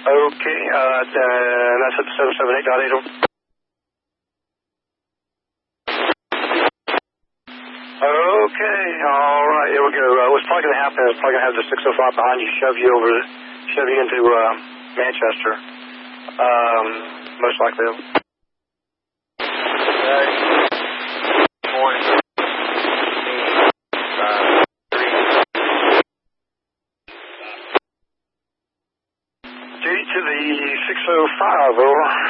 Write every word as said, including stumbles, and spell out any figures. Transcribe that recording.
Okay, uh, that's at seven seven eight dot eight. Okay, all right, here we go. Uh, what's probably going to happen is probably going to have the six oh five behind you shove you over, shove you into uh, Manchester. Um, most likely. Okay. Point. Uh, Duty to the six oh five, over.